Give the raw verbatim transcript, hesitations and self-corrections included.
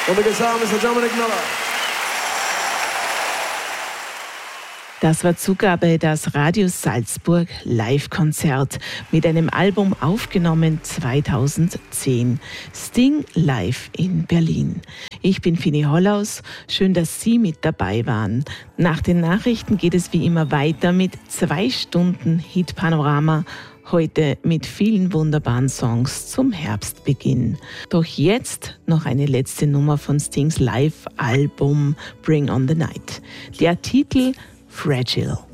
On the guitar, Mister Dominic Miller. Das war Zugabe das Radio Salzburg Live-Konzert mit einem Album aufgenommen zweitausendzehn. Sting live in Berlin. Ich bin Fini Hollaus. Schön, dass Sie mit dabei waren. Nach den Nachrichten geht es wie immer weiter mit zwei Stunden Hit-Panorama. Heute mit vielen wunderbaren Songs zum Herbstbeginn. Doch jetzt noch eine letzte Nummer von Stings Live-Album Bring on the Night. Der Titel Fragile.